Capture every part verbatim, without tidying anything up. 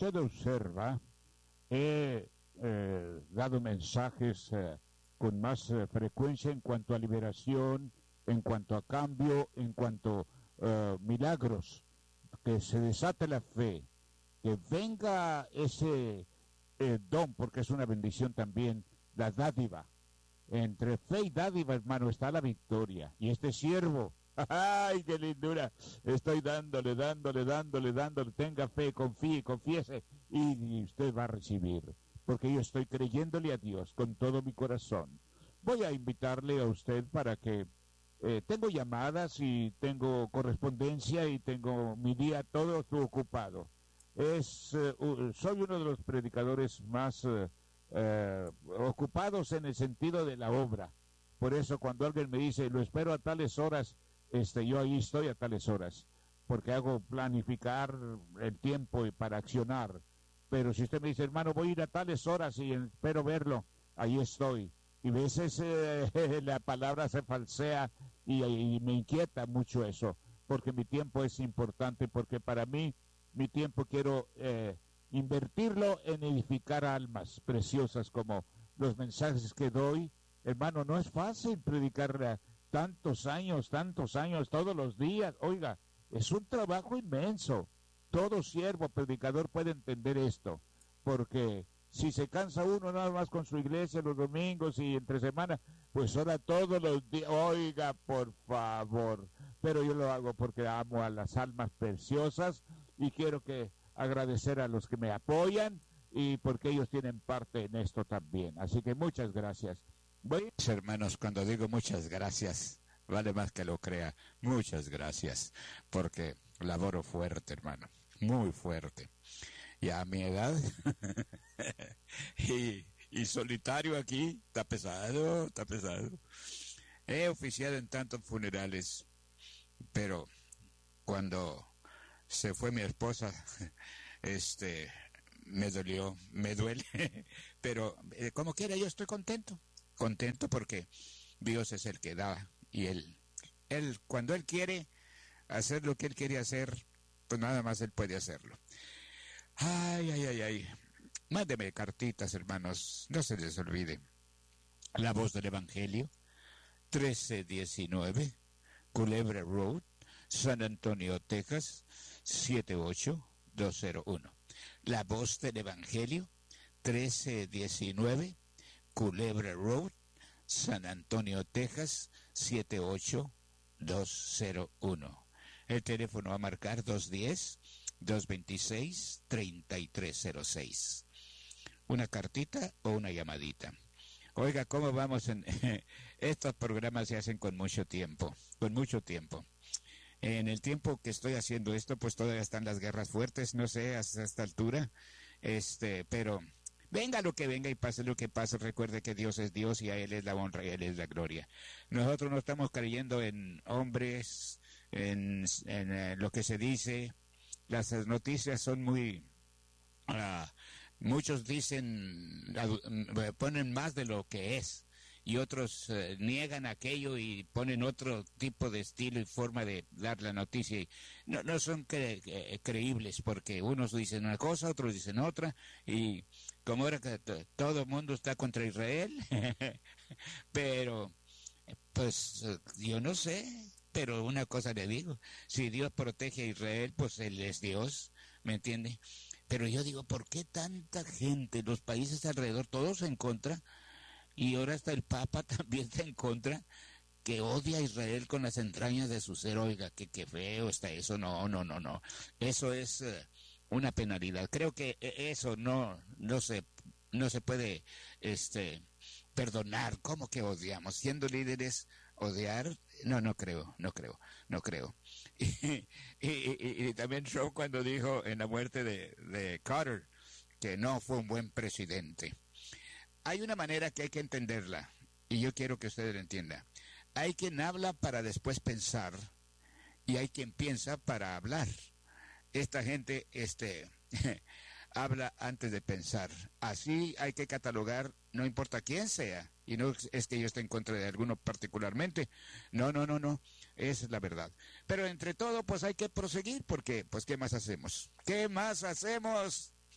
usted observa, he eh, dado mensajes eh, con más eh, frecuencia en cuanto a liberación, en cuanto a cambio, en cuanto a uh, milagros, que se desate la fe, que venga ese eh, don, porque es una bendición también, la dádiva. Entre fe y dádiva, hermano, está la victoria. Y este siervo, ¡ay, qué lindura! Estoy dándole, dándole, dándole, dándole. Tenga fe, confíe, confiese, y, y usted va a recibir. Porque yo estoy creyéndole a Dios con todo mi corazón. Voy a invitarle a usted para que eh, tengo llamadas y tengo correspondencia y tengo mi día todo ocupado. Es, uh, soy uno de los predicadores más uh, uh, ocupados en el sentido de la obra. Por eso cuando alguien me dice, lo espero a tales horas, este, yo ahí estoy a tales horas, porque hago planificar el tiempo para accionar. Pero si usted me dice, hermano, voy a ir a tales horas y espero verlo, ahí estoy. Y a veces eh, la palabra se falsea y, y me inquieta mucho eso, porque mi tiempo es importante, porque para mí, mi tiempo quiero eh, invertirlo en edificar almas preciosas como los mensajes que doy. Hermano, no es fácil predicar eh, tantos años, tantos años, todos los días. Oiga, es un trabajo inmenso. Todo siervo, predicador puede entender esto, porque si se cansa uno nada más con su iglesia los domingos y entre semana, pues ahora todos los días, oiga, por favor. Pero yo lo hago porque amo a las almas preciosas y quiero que agradecer a los que me apoyan y porque ellos tienen parte en esto también. Así que muchas gracias. Voy... Hermanos, cuando digo muchas gracias, vale más que lo crea. Muchas gracias, porque laboro fuerte, hermano, muy fuerte. Ya a mi edad, y, y solitario aquí, está pesado, está pesado. He oficiado en tantos funerales, pero cuando se fue mi esposa, este, me dolió, me duele, pero eh, como quiera yo estoy contento, contento porque Dios es el que da, y él, él, cuando él quiere hacer lo que él quiere hacer, pues nada más él puede hacerlo. Ay, ay, ay, ay. Mándeme cartitas, hermanos. No se les olvide. La Voz del Evangelio, trece diecinueve, Culebra Road, San Antonio, Texas, siete ocho dos cero uno. La Voz del Evangelio, trece diecinueve, Culebra Road, San Antonio, Texas, siete ocho dos cero uno. El teléfono a marcar dos uno cero, dos dos seis, tres tres cero seis. Una cartita o una llamadita. Oiga, ¿cómo vamos? En estos programas se hacen con mucho tiempo, con mucho tiempo. En el tiempo que estoy haciendo esto, pues todavía están las guerras fuertes, no sé, hasta esta altura, este, pero venga lo que venga y pase lo que pase, recuerde que Dios es Dios y a Él es la honra y a Él es la gloria. Nosotros no estamos creyendo en hombres, en, en eh, lo que se dice. Las noticias son muy... Uh, muchos dicen, uh, ponen más de lo que es, y otros uh, niegan aquello y ponen otro tipo de estilo y forma de dar la noticia. Y no, no son cre eh, creíbles, porque unos dicen una cosa, otros dicen otra, y como ahora que todo el mundo está contra Israel, pero pues uh, yo no sé. Pero una cosa le digo, si Dios protege a Israel, pues Él es Dios, ¿me entiende? Pero yo digo, ¿por qué tanta gente, los países alrededor, todos en contra? Y ahora hasta el Papa también está en contra, que odia a Israel con las entrañas de su ser. Oiga, que qué feo está eso. No, no, no, no. Eso es uh, una penalidad. Creo que eso no, no se, no se puede, este... perdonar. ¿Cómo que odiamos? Siendo líderes, odiar, no, no creo, no creo, no creo. Y, y, y, y también Trump cuando dijo en la muerte de, de Carter que no fue un buen presidente. Hay una manera que hay que entenderla, y yo quiero que usted lo entienda. Hay quien habla para después pensar, y hay quien piensa para hablar. Esta gente, este... habla antes de pensar. Así hay que catalogar, no importa quién sea, y no es que yo esté en contra de alguno particularmente, no, no, no, no, esa es la verdad. Pero entre todo, pues hay que proseguir, porque, pues, ¿qué más hacemos? ¿Qué más hacemos?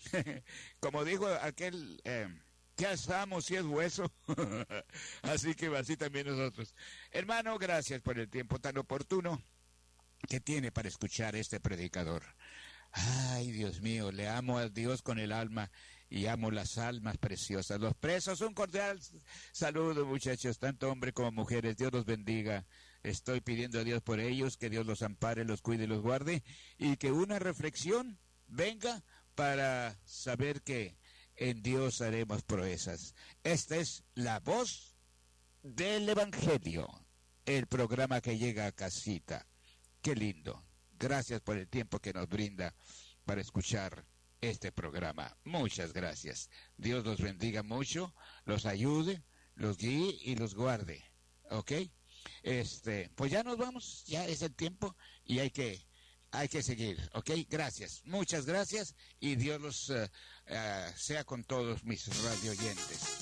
Como dijo aquel, eh, ¿qué asamos si es hueso? Así que así también nosotros. Hermano, gracias por el tiempo tan oportuno que tiene para escuchar este predicador. Ay, Dios mío, le amo a Dios con el alma y amo las almas preciosas. Los presos, un cordial saludo, muchachos, tanto hombres como mujeres. Dios los bendiga. Estoy pidiendo a Dios por ellos, que Dios los ampare, los cuide y los guarde, y que una reflexión venga para saber que en Dios haremos proezas. Esta es la voz del Evangelio, el programa que llega a casita. Qué lindo. Gracias por el tiempo que nos brinda para escuchar este programa. Muchas gracias. Dios los bendiga mucho, los ayude, los guíe y los guarde. ¿Ok? Este, pues ya nos vamos, ya es el tiempo y hay que, hay que seguir. ¿Ok? Gracias, muchas gracias y Dios los uh, uh, sea con todos mis radio oyentes.